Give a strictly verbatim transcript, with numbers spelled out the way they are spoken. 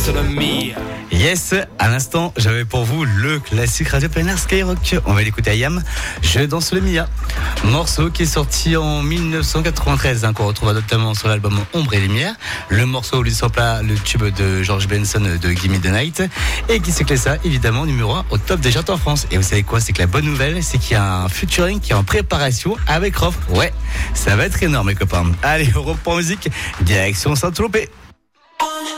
to the Mia. Yes, à l'instant, j'avais pour vous le classique Radio Plein Air Skyrock. On va l'écouter à Yam, Je danse le Mia. Morceau qui est sorti en dix-neuf cent quatre-vingt-treize, hein, qu'on retrouve notamment sur l'album Ombre et Lumière. Le morceau lui sample le tube de George Benson de Gimme the Night et qui s'est classé évidemment numéro un au top des charts en France. Et vous savez quoi, c'est que la bonne nouvelle, c'est qu'il y a un featuring qui est en préparation avec Rof. Ouais, ça va être énorme, mes copains. Allez, on reprend musique, direction Saint-Tropez.